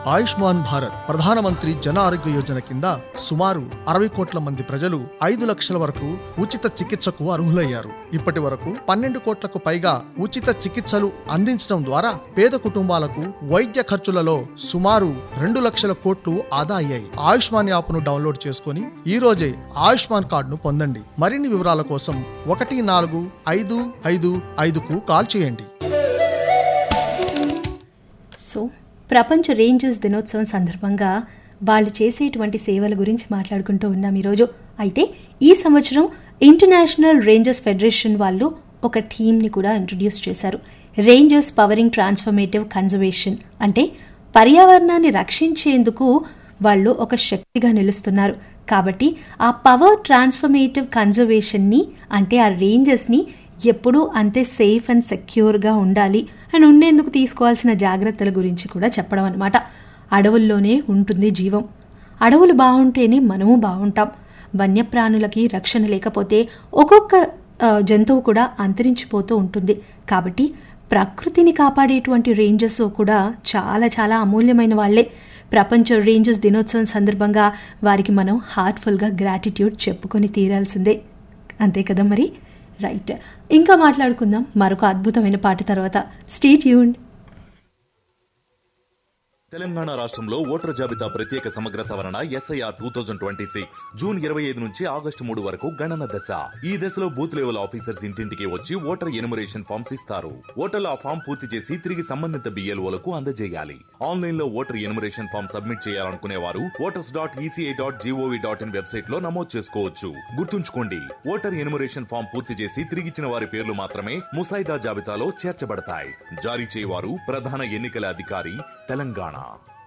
ఆయుష్మాన్ భారత్ ప్రధానమంత్రి జన ఆరోగ్య యోజన కింద సుమారు 60 కోట్ల మంది ప్రజలు 5 లక్షల వరకు ఉచిత చికిత్సకు అర్హులయ్యారు. ఇప్పటి వరకు 12 కోట్లకు పైగా ఉచిత చికిత్సలు అందించడం ద్వారా పేద కుటుంబాలకు వైద్య ఖర్చులలో సుమారు 2 లక్షల కోట్లు ఆదా అయ్యాయి. ఆయుష్మాన్ యాప్ను డౌన్లోడ్ చేసుకుని ఈ రోజే ఆయుష్మాన్ కార్డును పొందండి. మరిన్ని వివరాల కోసం 14555కు కాల్ చేయండి. సో ప్రపంచ రేంజర్స్ దినోత్సవం సందర్భంగా వాళ్ళు చేసేటువంటి సేవల గురించి మాట్లాడుకుంటూ ఉన్నాం ఈరోజు. అయితే ఈ సంవత్సరం ఇంటర్నేషనల్ రేంజర్స్ ఫెడరేషన్ వాళ్ళు ఒక థీమ్ని కూడా ఇంట్రడ్యూస్ చేశారు. రేంజర్స్ పవరింగ్ ట్రాన్స్ఫర్మేటివ్ కన్జర్వేషన్, అంటే పర్యావరణాన్ని రక్షించేందుకు వాళ్ళు ఒక శక్తిగా నిలుస్తున్నారు. కాబట్టి ఆ పవర్ ట్రాన్స్ఫర్మేటివ్ కన్జర్వేషన్ని, అంటే ఆ రేంజర్స్ని ఎప్పుడూ అంతే సేఫ్ అండ్ సెక్యూర్గా ఉండాలి అని ఉండేందుకు తీసుకోవాల్సిన జాగ్రత్తల గురించి కూడా చెప్పడం అన్నమాట. అడవుల్లోనే ఉంటుంది జీవం, అడవులు బాగుంటేనే మనము బాగుంటాం. వన్యప్రాణులకి రక్షణ లేకపోతే ఒక్కొక్క జంతువు కూడా అంతరించిపోతూ ఉంటుంది. కాబట్టి ప్రకృతిని కాపాడేటువంటి రేంజర్స్ కూడా చాలా చాలా అమూల్యమైన వాళ్లే. ప్రపంచ రేంజర్స్ దినోత్సవం సందర్భంగా వారికి మనం హార్ట్ఫుల్గా గ్రాటిట్యూడ్ చెప్పుకొని తీరాల్సిందే, అంతే కదా మరి. రైట్, ఇంకా మాట్లాడుకుందాం మరొక అద్భుతమైన పాట తర్వాత. Stay tuned. తెలంగాణ రాష్ట్రంలో ఓటర్ జాబితా ప్రత్యేక సమగ్ర సవరణ SIR 2026 జూన్ 25 నుంచి ఆగస్టు 3 వరకు గణన దశ. ఈ దశలో బూత్ లెవెల్ ఆఫీసర్స్ ఇంటింటికి వచ్చి ఓటర్ ఎన్యుమరేషన్ ఫామ్స్ ఇస్తారు. ఓటర్లు ఆ ఫామ్ పూర్తి చేసి తిరిగి సంబంధిత BLOలకు అందజేయాలి. ఆన్లైన్ లో ఓటర్ ఎన్యుమరేషన్ ఫామ్ సబ్మిట్ చేయాలనుకునే వారు voters.eci.gov.in వెబ్సైట్ లో నమోదు చేసుకోవచ్చు. గుర్తుంచుకోండి, ఓటర్ ఎన్యుమరేషన్ ఫామ్ పూర్తి చేసి తిరిగిచ్చిన వారి పేర్లు మాత్రమే ముసాయిదా జాబితాలో చేర్చబడతాయి. జారీ చేయవారు ప్రధాన ఎన్నికల అధికారి, తెలంగాణ.